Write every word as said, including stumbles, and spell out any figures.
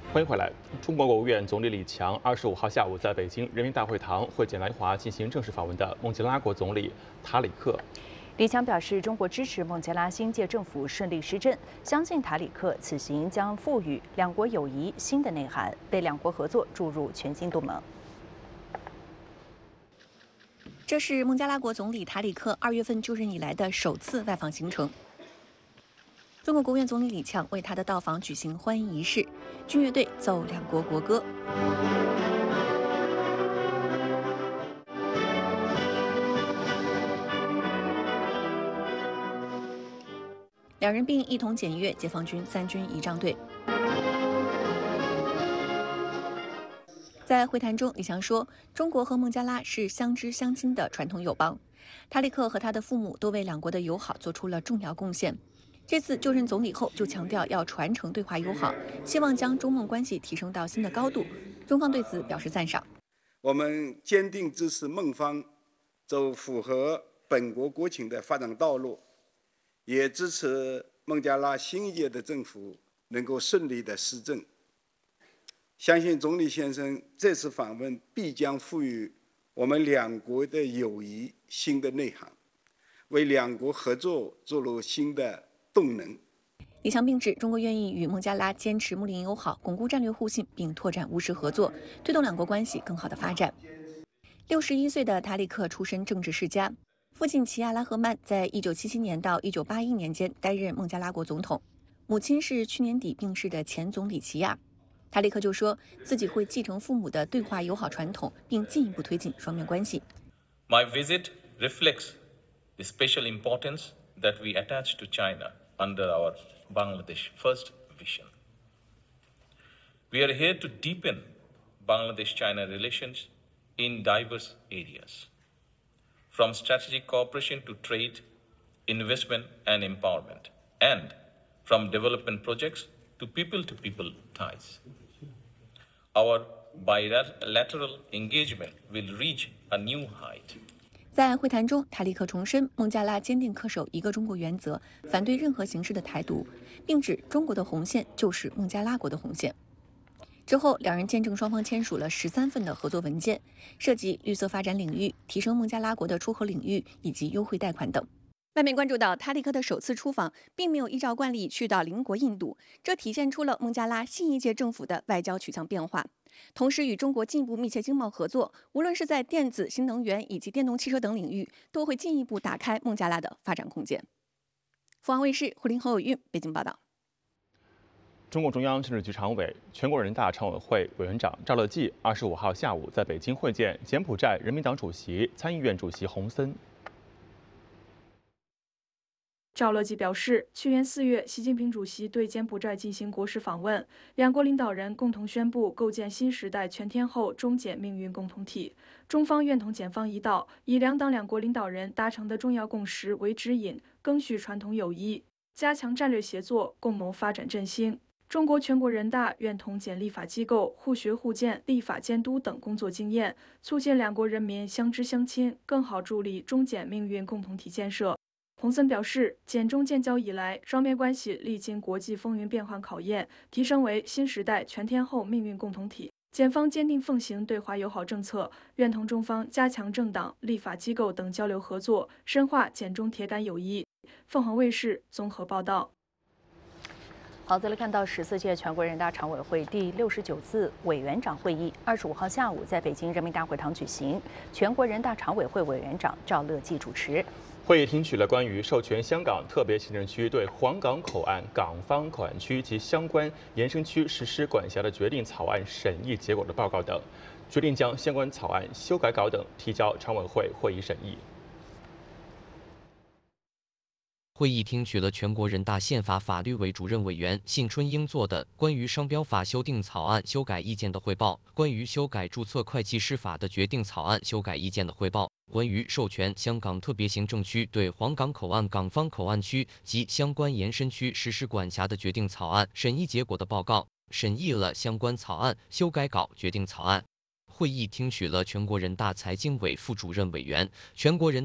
欢迎回来。中国国务院总理李强二十五号下午在北京人民大会堂会见来华进行正式访问的孟加拉国总理塔里克。 李强表示，中国支持孟加拉新一届政府顺利施政，相信塔里克此行将赋予两国友谊新的内涵，为两国合作注入全新动能。 这是孟加拉国总理塔里克二月份就任以来的首次外访行程。中国国务院总理李强为他的到访举行欢迎仪式，军乐队奏两国国歌。两人并一同检阅解放军三军仪仗队。在会谈中，李强说，中国和孟加拉是相知相亲的传统友邦，塔里克和他的父母都为两国的友好做出了重要贡献。这次就任总理后，就强调要传承对华友好，希望将中孟关系提升到新的高度。中方对此表示赞赏。 我们坚定支持孟方走符合本国国情的发展道路，也支持孟加拉新一届的政府能够顺利的施政。相信总理先生这次访问必将赋予我们两国的友谊新的内涵，为两国合作注入新的动能。 李强并指，中国愿意与孟加拉坚持睦邻友好，巩固战略互信，并拓展务实合作，推动两国关系更好的发展。六十一岁的塔里克出身政治世家，父亲齐亚拉赫曼在一九七七年到一九八一年间担任孟加拉国总统，母亲是去年底病逝的前总理齐亚。塔里克就说自己会继承父母的对华友好传统，并进一步推进双边关系。 My visit reflects the special importance that we attach to China under our Bangladesh First vision. We are here to deepen Bangladesh-China relations in diverse areas, from strategic cooperation to trade, investment and empowerment, and from development projects to people-to-people ties. Our bilateral engagement will reach a new height. 在会谈中，塔利克重申孟加拉坚定恪守一个中国原则，反对任何形式的台独，并指中国的红线就是孟加拉国的红线。之后，两人见证双方签署了十三份的合作文件，涉及绿色发展领域、提升孟加拉国的出口领域以及优惠贷款等。外媒关注到，塔利克的首次出访并没有依照惯例去到邻国印度，这体现出了孟加拉新一届政府的外交取向变化。同时，与中国进一步密切经贸合作，无论是在电子、新能源以及电动汽车等领域，都会进一步打开孟加拉的发展空间。凤凰卫视胡林、侯有韵北京报道。 中共中央政治局常委、全国人大常委会委员长赵乐际二十五号下午在北京会见柬埔寨人民党主席、参议院主席洪森。 赵乐际表示，去年四月，习近平主席对柬埔寨进行国事访问，两国领导人共同宣布构建新时代全天候中柬命运共同体。中方愿同柬方一道，以两党两国领导人达成的重要共识为指引，赓续传统友谊，加强战略协作，共谋发展振兴。中国全国人大愿同柬立法机构互学互鉴立法监督等工作经验，促进两国人民相知相亲，更好助力中柬命运共同体建设。洪森表示，柬中建交以来，双边关系历经国际风云变幻考验，提升为新时代全天候命运共同体。柬方坚定奉行对华友好政策，愿同中方加强政党、立法机构等交流合作，深化柬中铁杆友谊。凤凰卫视综合报道。 好，再来看到十四届全国人大常委会第六十九次委员长会议，二十五号下午在北京人民大会堂举行，全国人大常委会委员长赵乐际主持。 会议听取了关于授权香港特别行政区对黄港口岸港方口岸区及相关延伸区实施管辖的决定草案审议结果的报告等，决定将相关草案修改稿等提交常委会会议审议。 会议听取了全国人大宪法法律委主任委员信春英做的关于商标法修订草案修改意见的汇报，关于修改注册会计师法的决定草案修改意见的汇报，关于授权香港特别行政区对黄港口岸港方口岸区及相关延伸区实施管辖的决定草案审议结果的报告，审议了相关草案修改稿决定草案。会议听取了全国人大财经委副主任委员、全国人